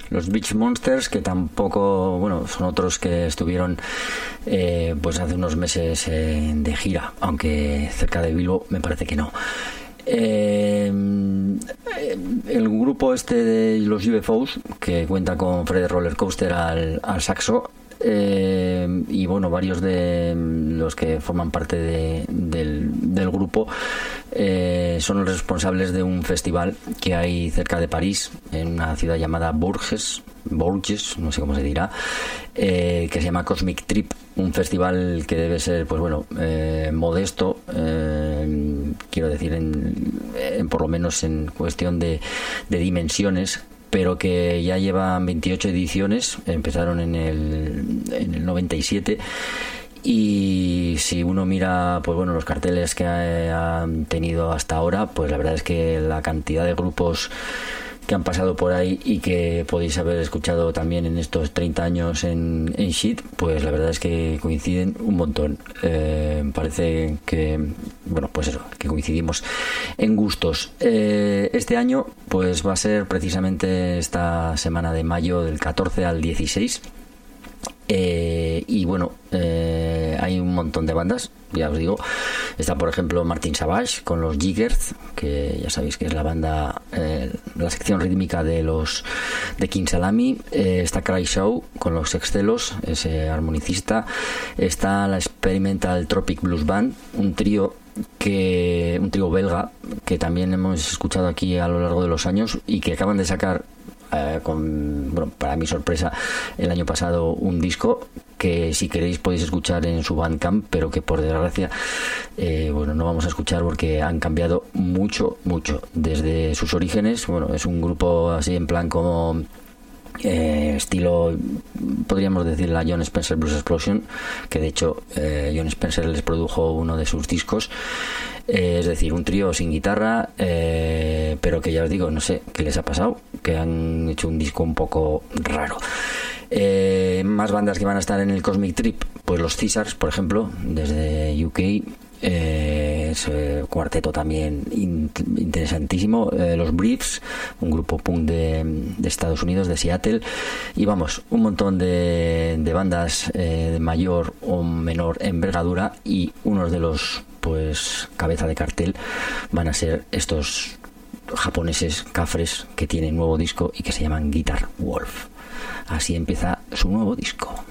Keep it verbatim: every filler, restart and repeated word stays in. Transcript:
los Beach Monsters, que tampoco, bueno, son otros que estuvieron eh, pues hace unos meses eh, de gira, aunque cerca de Bilbo me parece que no. Eh, el grupo este de los U F Os, que cuenta con Fred Rollercoaster al, al saxo, eh, y bueno, varios de los que forman parte de, del, del grupo eh, son los responsables de un festival que hay cerca de París, en una ciudad llamada Bourges, Bourges, no sé cómo se dirá, eh, que se llama Cosmic Trip, un festival que debe ser, pues bueno, eh, modesto, eh, quiero decir, en, en por lo menos en cuestión de, de dimensiones, pero que ya llevan veintiocho ediciones, empezaron en el, en el noventa y siete, y si uno mira, pues bueno, los carteles que ha, han tenido hasta ahora, pues la verdad es que la cantidad de grupos que han pasado por ahí y que podéis haber escuchado también en estos treinta años en, en Shit, pues la verdad es que coinciden un montón. Eh, parece que, bueno, pues eso, que coincidimos en gustos. Eh, este año, pues va a ser precisamente esta semana de mayo, del catorce al dieciséis. Eh, y bueno, eh, hay un montón de bandas, ya os digo. Está, por ejemplo, Martin Savage con los Jiggers, que ya sabéis que es la banda, eh, la sección rítmica de los de King Salami. Eh, está Cry Show con los Excelos, ese armonicista. Está la Experimental Tropic Blues Band, un trío que un trío belga que también hemos escuchado aquí a lo largo de los años y que acaban de sacar, Eh, con, bueno, para mi sorpresa, el año pasado un disco que si queréis podéis escuchar en su Bandcamp, pero que por desgracia eh, bueno, no vamos a escuchar porque han cambiado mucho, mucho desde sus orígenes. Bueno, es un grupo así en plan como Eh, estilo, podríamos decir, la Jon Spencer Blues Explosion, que de hecho eh, Jon Spencer les produjo uno de sus discos. Eh, es decir, un trío sin guitarra, eh, pero que ya os digo, no sé qué les ha pasado, que han hecho un disco un poco raro. Eh, más bandas que van a estar en el Cosmic Trip, pues los Caesars, por ejemplo, desde U K. Eh, es eh, cuarteto también in, interesantísimo. Eh, los Briefs, un grupo punk de, de Estados Unidos, de Seattle, y vamos, un montón de, de bandas eh, de mayor o menor envergadura, y unos de los, pues, cabeza de cartel van a ser estos japoneses cafres que tienen nuevo disco y que se llaman Guitar Wolf. Así empieza su nuevo disco.